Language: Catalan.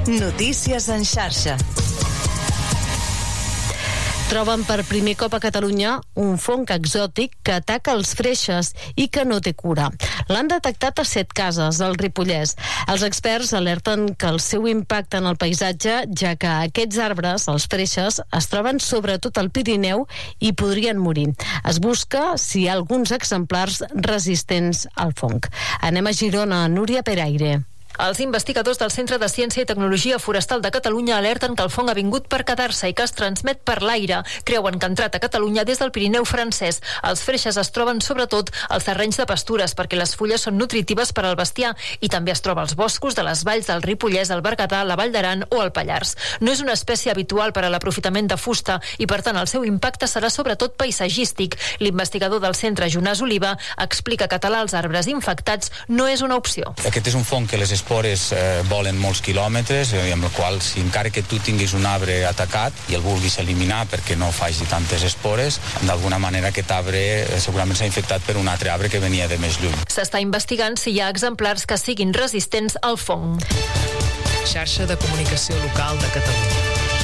Notícies en xarxa. Troben per primer cop a Catalunya un fong exòtic que ataca els freixes i que no té cura. L'han detectat a 7 cases, al Ripollès. Els experts alerten que el seu impacte en el paisatge, ja que aquests arbres, els freixes, es troben sobretot al Pirineu i podrien morir. Es busca si hi ha alguns exemplars resistents al fong. Anem a Girona, Núria Peraire. Els investigadors del Centre de Ciència i Tecnologia Forestal de Catalunya alerten que el fong ha vingut per quedar-se i que es transmet per l'aire. Creuen que ha entrat a Catalunya des del Pirineu francès. Els freixes es troben sobretot als terrenys de pastures perquè les fulles són nutritives per al bestiar i també es troba als boscos de les valls del Ripollès, el Berguedà, la Vall d'Aran o el Pallars. No és una espècie habitual per a l'aprofitament de fusta i, per tant, el seu impacte serà sobretot paisatgístic. L'investigador del centre, Jonàs Oliva, explica que talar els arbres infectats no és una opció. Aquest és un fong que les espores volen molts quilòmetres, amb el qual, si encara que tu tinguis un arbre atacat i el vulguis eliminar perquè no faci tantes espores, d'alguna manera aquest arbre segurament s'ha infectat per un altre arbre que venia de més lluny. S'està investigant si hi ha exemplars que siguin resistents al fong. Xarxa de comunicació local de Catalunya.